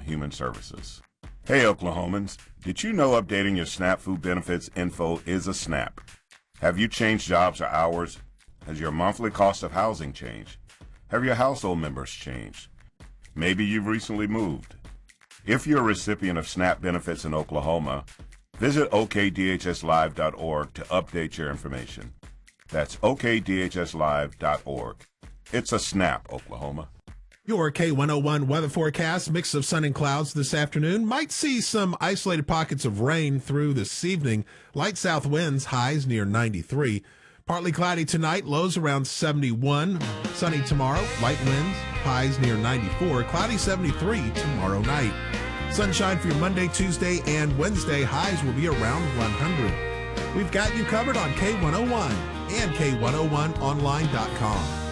Human Services. Hey Oklahomans, did you know updating your SNAP food benefits info is a snap? Have you changed jobs or hours? Has your monthly cost of housing changed? Have your household members changed? Maybe you've recently moved. If you're a recipient of SNAP benefits in Oklahoma, visit okdhslive.org to update your information. That's okdhslive.org. It's a snap, Oklahoma. Your K101 weather forecast, mix of sun and clouds this afternoon. Might see some isolated pockets of rain through this evening. Light south winds, highs near 93. Partly cloudy tonight, lows around 71. Sunny tomorrow, light winds, highs near 94. Cloudy 73 tomorrow night. Sunshine for your Monday, Tuesday, and Wednesday. Highs will be around 100. We've got you covered on K101 and K101online.com.